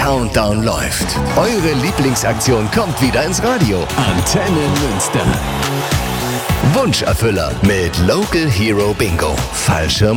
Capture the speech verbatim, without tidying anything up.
Countdown läuft. Eure Lieblingsaktion kommt wieder ins Radio. Antenne Münster. Wunscherfüller mit Local Hero Bingo. Fallschirm